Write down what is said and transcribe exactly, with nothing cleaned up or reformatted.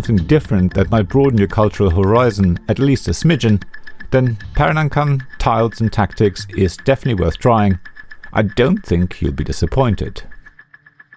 something different that might broaden your cultural horizon at least a smidgen, then Peranakan Tiles and Tactics is definitely worth trying. I don't think you'll be disappointed.